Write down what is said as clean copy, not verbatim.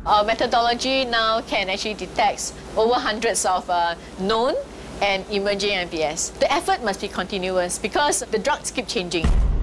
Our methodology now can actually detect over hundreds of known and emerging MPS. The effort must be continuous because the drugs keep changing.